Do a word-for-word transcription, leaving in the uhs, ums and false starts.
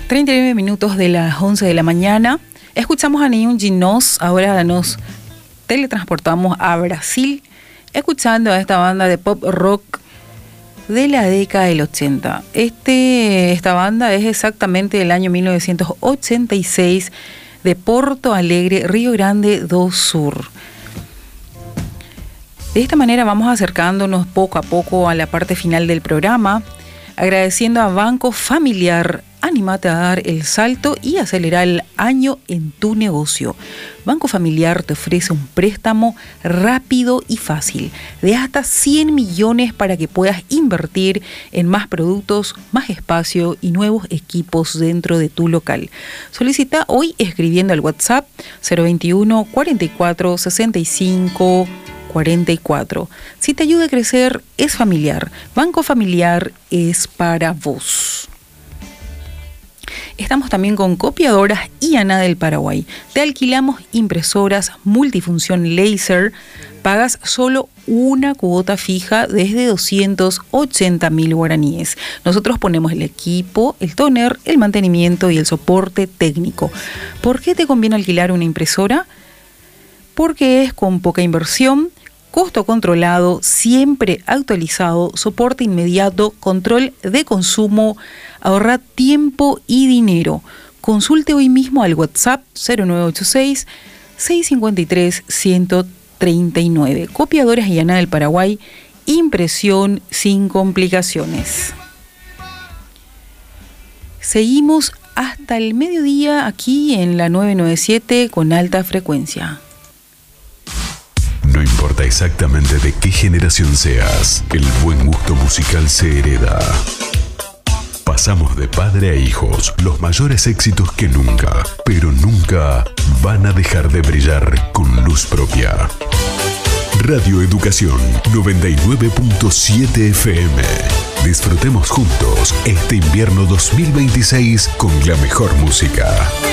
treinta y nueve minutos de las once de la mañana. Escuchamos a Neon Ginos, ahora nos teletransportamos a Brasil, escuchando a esta banda de pop rock de la década del ochenta. Este, esta banda es exactamente del año mil novecientos ochenta y seis, de Porto Alegre, Río Grande do Sur. De esta manera vamos acercándonos poco a poco a la parte final del programa, agradeciendo a Banco Familiar. Anímate a dar el salto y acelerar el año en tu negocio. Banco Familiar te ofrece un préstamo rápido y fácil de hasta cien millones para que puedas invertir en más productos, más espacio y nuevos equipos dentro de tu local. Solicita hoy escribiendo al WhatsApp cero veintiuno, cuarenta y cuatro, sesenta y cinco, cuarenta y cuatro. Si te ayuda a crecer, es familiar. Banco Familiar es para vos. Estamos también con Copiadoras I A N A del Paraguay. Te alquilamos impresoras multifunción láser. Pagas solo una cuota fija desde doscientos ochenta mil guaraníes. Nosotros ponemos el equipo, el tóner, el mantenimiento y el soporte técnico. ¿Por qué te conviene alquilar una impresora? Porque es con poca inversión, costo controlado, siempre actualizado, soporte inmediato, control de consumo, ahorra tiempo y dinero. Consulte hoy mismo al WhatsApp cero nueve ocho seis, seis cinco tres, uno tres nueve. Copiadoras I A N A del Paraguay, impresión sin complicaciones. Seguimos hasta el mediodía aquí en la novecientos noventa y siete con alta frecuencia. No importa exactamente de qué generación seas, el buen gusto musical se hereda. Pasamos de padre a hijos los mayores éxitos que nunca, pero nunca van a dejar de brillar con luz propia. Radio Educación noventa y nueve punto siete F M. Disfrutemos juntos este invierno dos mil veintiséis con la mejor música.